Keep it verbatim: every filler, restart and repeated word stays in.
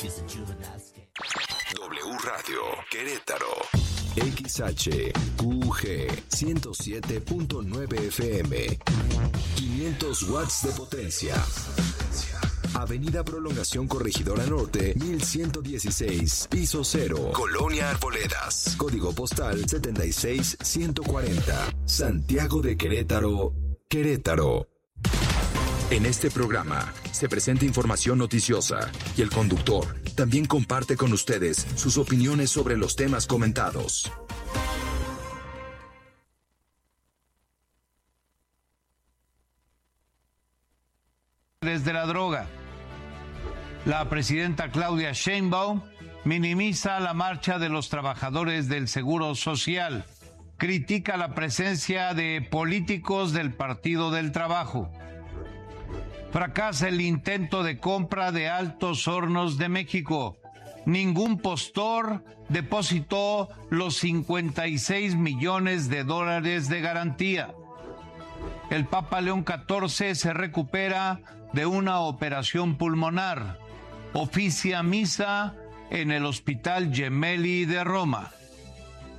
W Radio Querétaro. X H Q G ciento siete punto nueve F M. quinientos watts de potencia. Avenida Prolongación Corregidora Norte, mil ciento dieciséis, piso cero, Colonia Arboledas. Código postal setenta y seis ciento cuarenta. Santiago de Querétaro, Querétaro. En este programa se presenta información noticiosa y el conductor también comparte con ustedes sus opiniones sobre los temas comentados. Desde la droga. La presidenta Claudia Sheinbaum minimiza la marcha de los trabajadores del Seguro Social, critica la presencia de políticos del Partido del Trabajo. Fracasa el intento de compra de Altos Hornos de México. Ningún postor depositó los cincuenta y seis millones de dólares de garantía. El Papa León catorce se recupera de una operación pulmonar. Oficia misa en el Hospital Gemelli de Roma.